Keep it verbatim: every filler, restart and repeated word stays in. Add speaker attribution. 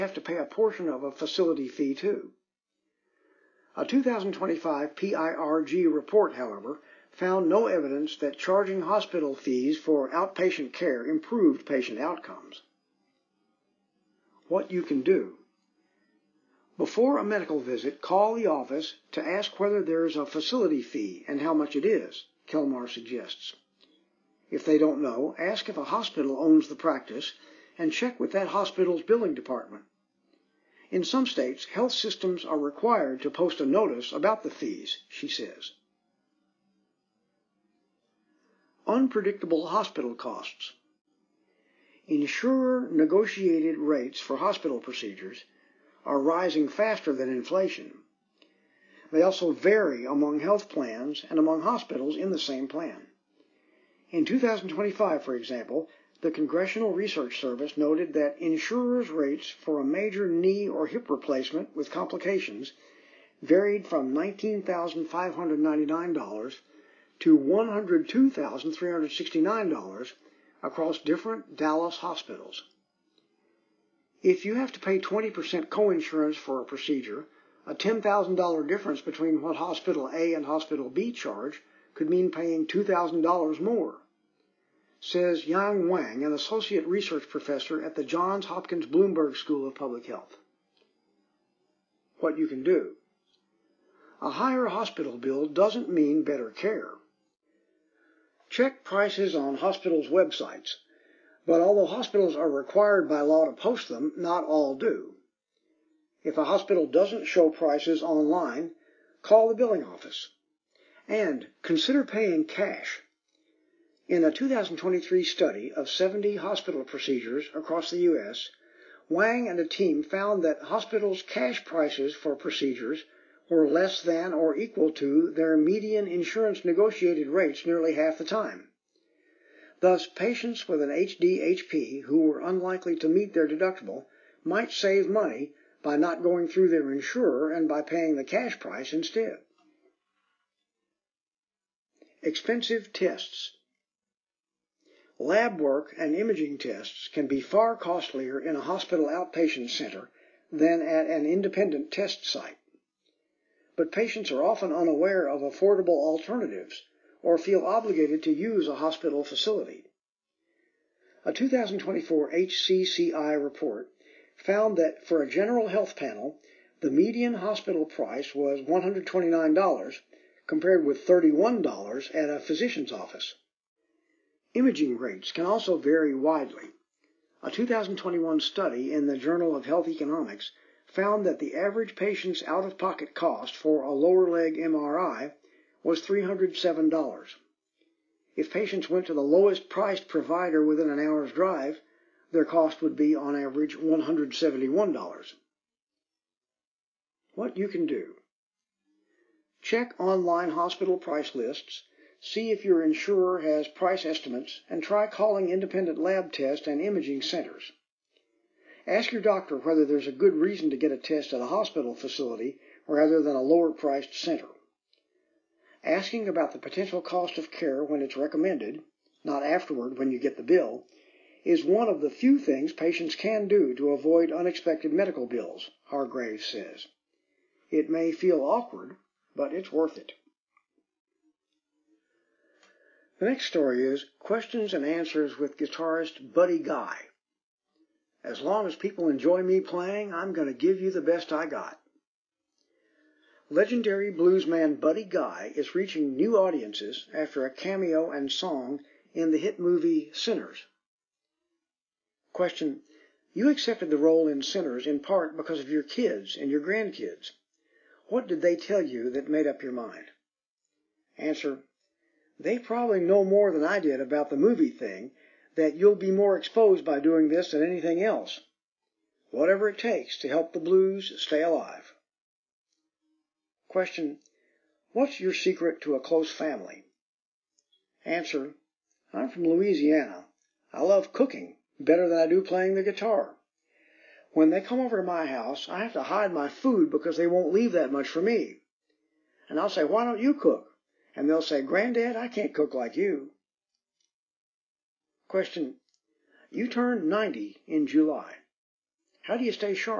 Speaker 1: have to pay a portion of a facility fee too. A two thousand twenty-five P I R G report, however, found no evidence that charging hospital fees for outpatient care improved patient outcomes. What you can do. Before a medical visit, call the office to ask whether there is a facility fee and how much it is, Kelmar suggests. If they don't know, ask if a hospital owns the practice and check with that hospital's billing department. In some states, health systems are required to post a notice about the fees, she says. Unpredictable hospital costs. Insurer-negotiated rates for hospital procedures are rising faster than inflation. They also vary among health plans and among hospitals in the same plan. In two thousand twenty-five, for example, the Congressional Research Service noted that insurers' rates for a major knee or hip replacement with complications varied from nineteen thousand five hundred ninety-nine dollars to one hundred two thousand three hundred sixty-nine dollars across different Dallas hospitals. If you have to pay twenty percent coinsurance for a procedure, a ten thousand dollars difference between what Hospital A and Hospital B charge could mean paying two thousand dollars more, says Yang Wang, an associate research professor at the Johns Hopkins Bloomberg School of Public Health. What you can do. A higher hospital bill doesn't mean better care. Check prices on hospitals' websites, but although hospitals are required by law to post them, not all do. If a hospital doesn't show prices online, call the billing office. And consider paying cash. In a two thousand twenty-three study of seventy hospital procedures across the U S, Wang and a team found that hospitals' cash prices for procedures were less than or equal to their median insurance negotiated rates nearly half the time. Thus, patients with an H D H P who were unlikely to meet their deductible might save money by not going through their insurer and by paying the cash price instead. Expensive tests. Lab work and imaging tests can be far costlier in a hospital outpatient center than at an independent test site. But patients are often unaware of affordable alternatives or feel obligated to use a hospital facility. A two thousand twenty-four H C C I report found that for a general health panel, the median hospital price was one hundred twenty-nine dollars compared with thirty-one dollars at a physician's office. Imaging rates can also vary widely. A two thousand twenty-one study in the Journal of Health Economics found that the average patient's out-of-pocket cost for a lower leg M R I was three hundred seven dollars. If patients went to the lowest priced provider within an hour's drive, their cost would be on average one hundred seventy-one dollars. What you can do. Check online hospital price lists, see if your insurer has price estimates, and try calling independent lab test and imaging centers. Ask your doctor whether there's a good reason to get a test at a hospital facility rather than a lower-priced center. Asking about the potential cost of care when it's recommended, not afterward when you get the bill, is one of the few things patients can do to avoid unexpected medical bills, Hargraves says. It may feel awkward, but it's worth it. The next story is Questions and Answers with guitarist Buddy Guy. As long as people enjoy me playing, I'm going to give you the best I got. Legendary bluesman Buddy Guy is reaching new audiences after a cameo and song in the hit movie Sinners. Question: You accepted the role in Sinners in part because of your kids and your grandkids. What did they tell you that made up your mind? Answer: They probably know more than I did about the movie thing, that you'll be more exposed by doing this than anything else. Whatever it takes to help the blues stay alive. Question: What's your secret to a close family? Answer: I'm from Louisiana. I love cooking better than I do playing the guitar. When they come over to my house, I have to hide my food because they won't leave that much for me. And I'll say, why don't you cook? And they'll say, Granddad, I can't cook like you. Question: You turned ninety in July. How do you stay sharp?